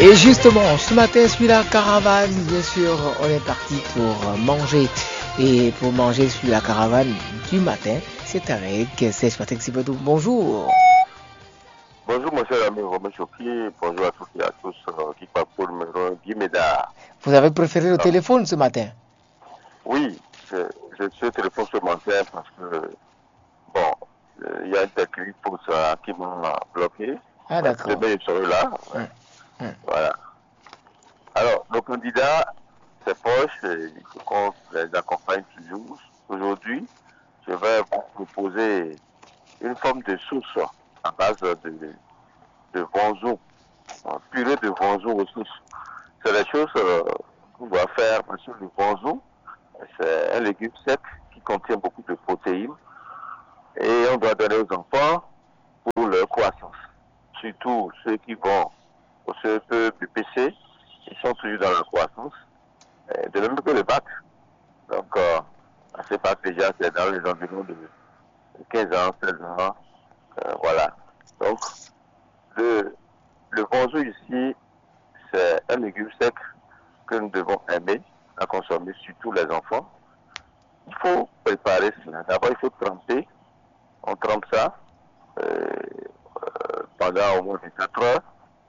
Et justement, ce matin, sur la caravane, bien sûr, on est parti pour manger. Et pour manger sur la caravane du matin, c'est avec Serge Patrick Sibodou. Bonjour. Bonjour, mon cher ami Romain Choki. Bonjour à toutes et à tous qui parcourent le numéro Guy Médard. Vous avez préféré le téléphone ce matin? Oui, je suis au téléphone ce matin parce que, bon, il y a un technique pour ça qui m'a bloqué. Ah, d'accord. Demain, je serai là. Ouais. Voilà. Alors, le candidat, c'est proche, qu'on les accompagne toujours. Aujourd'hui, je vais vous proposer une forme de sauce à base de bonzo, purée de bonzo aux sauces. C'est la chose qu'on doit faire parce que le bonzo, c'est un légume sec qui contient beaucoup de protéines et on doit donner aux enfants pour leur croissance. Surtout ceux qui vont au CEP, BPC, ils sont toujours dans la croissance, de même que le bac. Donc, à ce bac déjà, c'est dans les environs de 15 ans, 16 ans, voilà. Donc, le bonzo ici, c'est un légume sec que nous devons aimer à consommer, surtout les enfants. Il faut préparer cela. D'abord, il faut tremper. On trempe ça pendant au moins 24 heures.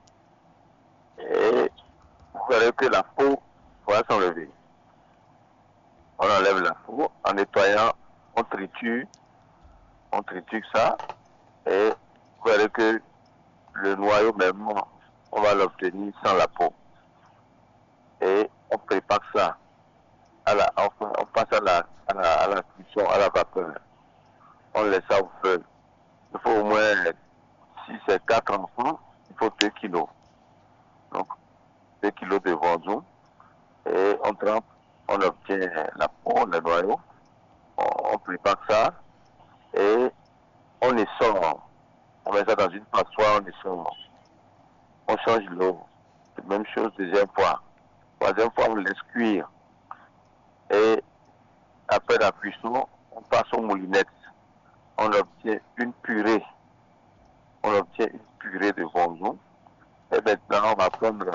Et vous verrez que la peau va s'enlever. On enlève la peau en nettoyant, on triture ça. Et vous verrez que le noyau même, on va l'obtenir sans la peau. Et on prépare ça. On passe à la cuisson, à la vapeur. On laisse ça au feu. Il faut au moins, si c'est 4 enfants, il faut 2 kilos. Donc, 2 kilos de vendoux. Et on trempe, on obtient la peau, le noyau. On prépare ça. Et on essore. On met ça dans une passoire, on essore. On change l'eau. Même chose, deuxième fois. Troisième fois, on laisse cuire. Et après la cuisson, on passe aux moulinettes. On obtient une purée. On obtient une purée de bonbons. Et maintenant, on va prendre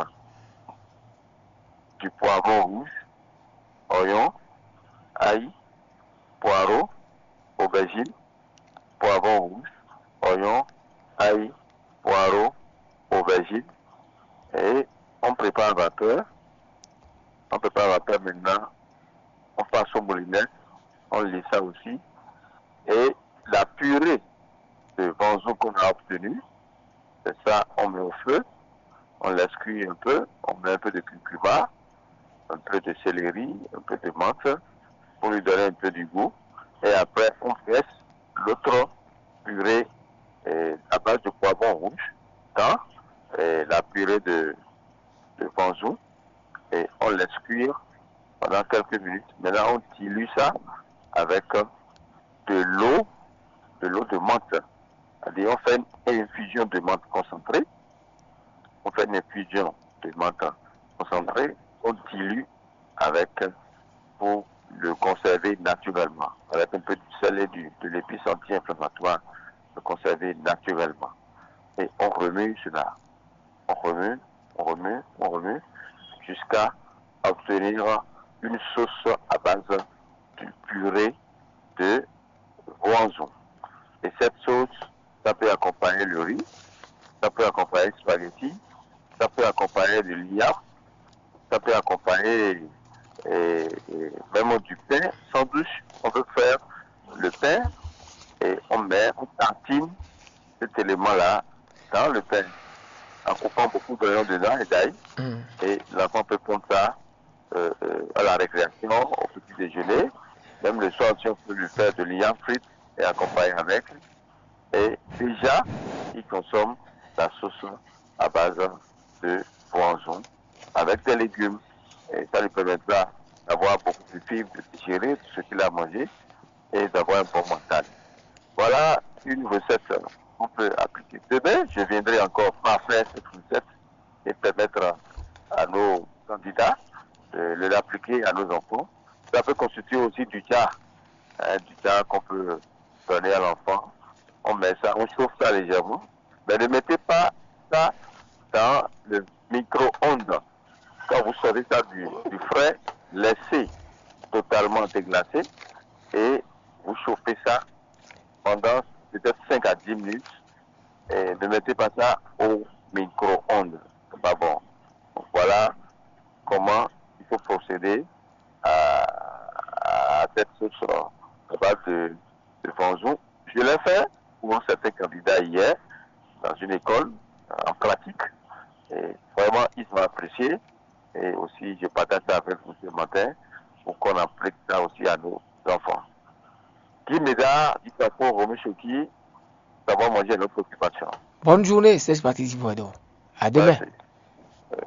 du poivron rouge, oignon, ail, poireau, aubergine, poivron rouge, oignon, ail, poireau, aubergine. Et on prépare la vapeur. On prépare la vapeur maintenant. On passe au moulinet. On lit ça aussi. Et la purée de bonbons qu'on a obtenue, c'est ça, on met au feu. On laisse cuire un peu. On met un peu de curcuma, un peu de céleri, un peu de menthe pour lui donner un peu du goût. Et après, on presse l'autre purée à base de poivron rouge dans la purée de bonjour et on laisse cuire pendant quelques minutes. Maintenant, on dilue ça avec de l'eau de menthe. C'est-à-dire, on fait une infusion de menthe concentrée. On fait une infusion de menthe concentrée. On dilue avec pour le conserver naturellement. Avec un peu de sel et de l'épice anti-inflammatoire, le conserver naturellement. Et on remue cela. On remue, jusqu'à obtenir une sauce à base d'une purée de poisson. Et cette sauce, ça peut accompagner le riz, ça peut accompagner le spaghetti, ça peut accompagner le liard, ça peut accompagner même du pain. Sans douche, on peut faire le pain et on tartine cet élément-là dans le pain en coupant beaucoup d'oignons dedans et d'ail. Et l'enfant peut prendre ça à la récréation, au petit déjeuner. Même le soir, si on peut lui faire de liant frites et accompagner avec. Et déjà, il consomme la sauce à base de poisson avec des légumes. Et ça lui permettra d'avoir beaucoup de fibres, de digérer tout ce qu'il a mangé et d'avoir un bon mental. Voilà une recette qu'on peut appliquer. Demain, je viendrai encore parfaire cette recette et permettre à nos candidats de l'appliquer à nos enfants. Ça peut constituer aussi du jar qu'on peut donner à l'enfant. On met ça, on chauffe ça légèrement, mais ne mettez pas ça dans micro-ondes. Quand vous sortez ça du frais, laissez totalement déglacé et vous chauffez ça pendant peut-être 5 à 10 minutes et ne mettez pas ça au micro-ondes. C'est pas bon. Donc voilà comment il faut procéder à cette sauce à base de fonzou. Je l'ai fait pour un certain candidat hier dans une école en pratique et vraiment ils ont apprécié et aussi je partage ça avec vous ce matin pour qu'on applique ça aussi à nos enfants. Guy Médard, du patron Romain Choki, ça va manger notre occupation. Bonne journée, c'est parti, à demain. Merci.